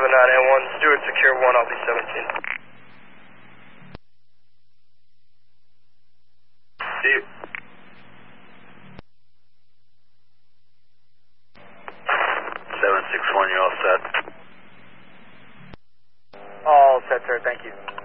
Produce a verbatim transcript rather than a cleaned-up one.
nine and one, Stewart secure one, I'll be seventeen. Steve. seven six one, you all set? All set, sir, thank you.